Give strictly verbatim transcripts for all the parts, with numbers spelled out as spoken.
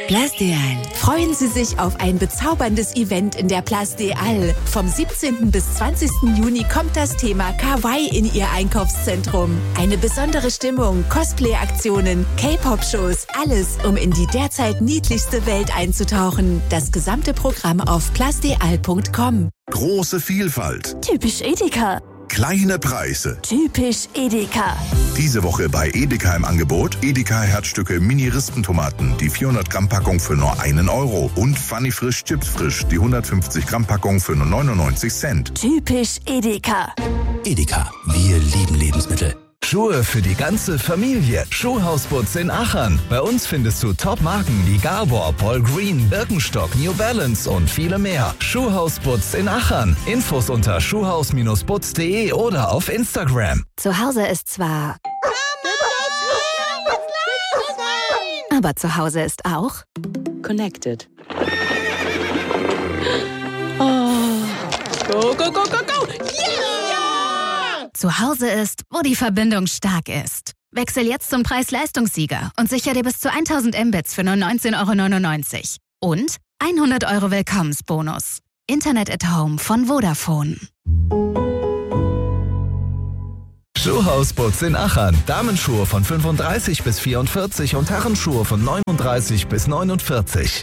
Place des Halles. Freuen Sie sich auf ein bezauberndes Event in der Place des Halles. Vom siebzehnten bis zwanzigsten Juni kommt das Thema Kawaii in Ihr Einkaufszentrum. Eine besondere Stimmung, Cosplay-Aktionen, K-Pop-Shows, alles, um in die derzeit niedlichste Welt einzutauchen. Das gesamte Programm auf place des halles punkt com. Große Vielfalt. Typisch Edeka. Kleine Preise. Typisch Edeka. Diese Woche bei Edeka im Angebot Edeka Herzstücke Mini-Rispentomaten, die vierhundert Gramm Packung für nur einen Euro und Funny Frisch Chips Frisch, die hundertfünfzig Gramm Packung für nur neunundneunzig Cent. Typisch Edeka. Edeka, wir lieben Lebensmittel. Schuhe für die ganze Familie. Schuhhausbutz in Achern. Bei uns findest du Top-Marken wie Gabor, Paul Green, Birkenstock, New Balance und viele mehr. Schuhhausbutz in Achern. Infos unter schuhhaus Bindestrich butz punkt de oder auf Instagram. Zu Hause ist zwar... aber zu Hause ist auch... Connected. Oh. Go, go, go, go, go! Yeah! Zu Hause ist, wo die Verbindung stark ist. Wechsel jetzt zum Preis-Leistungssieger und sicher dir bis zu tausend Mbits für nur neunzehn Euro neunundneunzig. Und hundert Euro Willkommensbonus. Internet at Home von Vodafone. Schuhhausbutz in Achern. Damenschuhe von fünfunddreißig bis vierundvierzig und Herrenschuhe von neununddreißig bis neunundvierzig.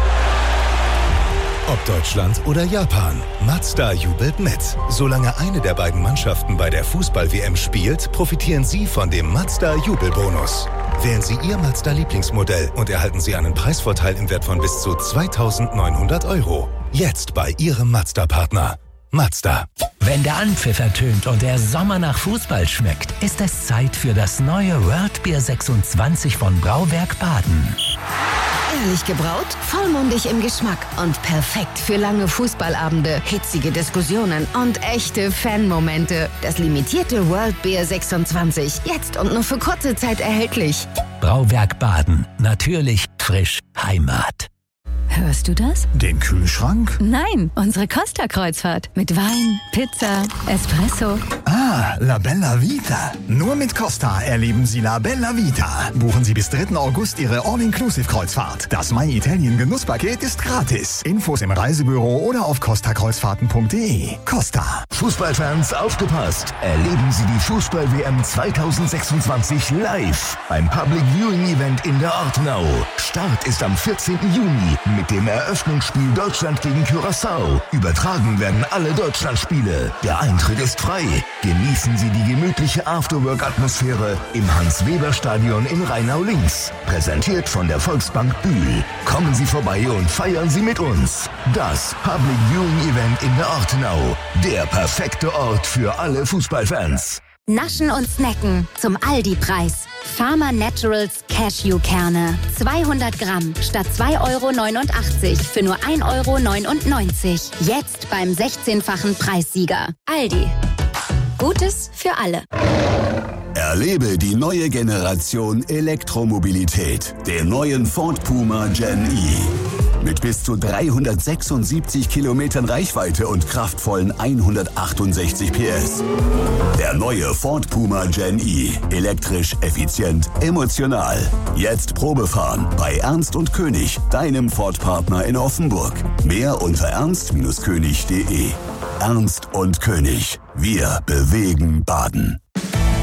Ob Deutschland oder Japan, Mazda jubelt mit. Solange eine der beiden Mannschaften bei der Fußball-W M spielt, profitieren Sie von dem Mazda-Jubelbonus. Wählen Sie Ihr Mazda-Lieblingsmodell und erhalten Sie einen Preisvorteil im Wert von bis zu zweitausendneunhundert Euro. Jetzt bei Ihrem Mazda-Partner. Mazda. Wenn der Anpfiff ertönt und der Sommer nach Fußball schmeckt, ist es Zeit für das neue World Beer sechsundzwanzig von Brauwerk Baden. Ehrlich gebraut, vollmundig im Geschmack und perfekt für lange Fußballabende, hitzige Diskussionen und echte Fanmomente. Das limitierte World Beer sechsundzwanzig, jetzt und nur für kurze Zeit erhältlich. Brauwerk Baden. Natürlich, frisch, Heimat. Hörst du das? Den Kühlschrank? Nein, unsere Costa-Kreuzfahrt. Mit Wein, Pizza, Espresso. Ah, La Bella Vita. Nur mit Costa erleben Sie La Bella Vita. Buchen Sie bis dritten August Ihre All-Inclusive-Kreuzfahrt. Das My Italien Genusspaket ist gratis. Infos im Reisebüro oder auf costa kreuzfahrten punkt de. Costa. Fußballfans, aufgepasst! Erleben Sie die Fußball-W M zweitausendsechsundzwanzig live beim Public Viewing Event in der Ortenau. Start ist am vierzehnten Juni mit dem Eröffnungsspiel Deutschland gegen Curaçao. Übertragen werden alle Deutschlandspiele. Der Eintritt ist frei. Genießen Sie die gemütliche Afterwork-Atmosphäre im Hans-Weber-Stadion in Rheinau-Links. Präsentiert von der Volksbank Bühl. Kommen Sie vorbei und feiern Sie mit uns. Das Public Viewing Event in der Ortenau. Der perfekte Ort für alle Fußballfans. Naschen und Snacken zum Aldi-Preis. Farmer Naturals Cashewkerne. zweihundert Gramm statt zwei Euro neunundachtzig für nur ein Euro neunundneunzig. Jetzt beim sechzehnfachen Preissieger. Aldi. Gutes für alle. Erlebe die neue Generation Elektromobilität. Den neuen Ford Puma Gen E. Mit bis zu dreihundertsechsundsiebzig Kilometern Reichweite und kraftvollen hundertachtundsechzig P S. Der neue Ford Puma Gen E. Elektrisch, effizient, emotional. Jetzt Probefahren bei Ernst und König, deinem Ford-Partner in Offenburg. Mehr unter ernst König punkt de. Ernst und König. Wir bewegen Baden.